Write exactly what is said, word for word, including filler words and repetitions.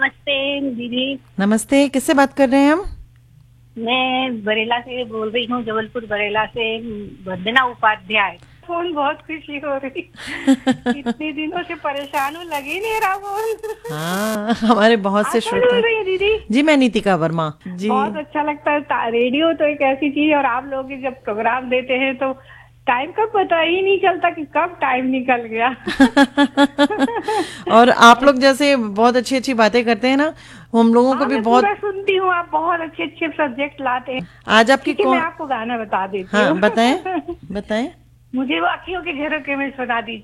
नमस्ते दीदी। नमस्ते, किससे बात कर रहे हैं हम? मैं बरेला से बोल रही हूँ, जबलपुर बरेला से। वंदना उपाध्याय। फोन बहुत खुशी हो रही। इतने दिनों से परेशान हूँ, लग ही नहीं रहा फोन। हाँ, हमारे बहुत आप से कौन श्रोता। बोल रही है दीदी? जी, मैं नीतिका वर्मा जी। बहुत अच्छा लगता है। रेडियो तो एक ऐसी चीज है, और आप लोग जब प्रोग्राम देते हैं तो टाइम का पता ही नहीं चलता कि कब टाइम निकल गया। और आप लोग जैसे बहुत अच्छी अच्छी बातें करते हैं ना, हम लोगों को हाँ, भी मैं बहुत। पूरा सुनती हूँ। आप बहुत अच्छे अच्छे सब्जेक्ट लाते हैं। आज आपकी ठीक है, मैं कौन? आपको गाना बता देती हाँ, हूँ। बताएं बताएं। मुझे वो अखियों के झरोखे में सुना दीजिए।